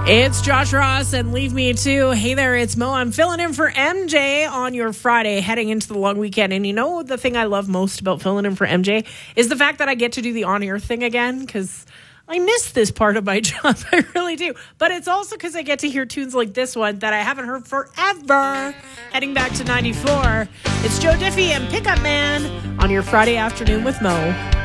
It's Josh Ross and Leave Me Too. Hey there, it's Mo. I'm filling in for MJ on your Friday heading into the long weekend. And you know the thing I love most about filling in for MJ is the fact that I get to do the on-air thing again because I miss this part of my job. I really do. But it's also because I get to hear tunes like this one that I haven't heard forever. Heading back to 94, it's Joe Diffie and Pickup Man on your Friday afternoon with Mo.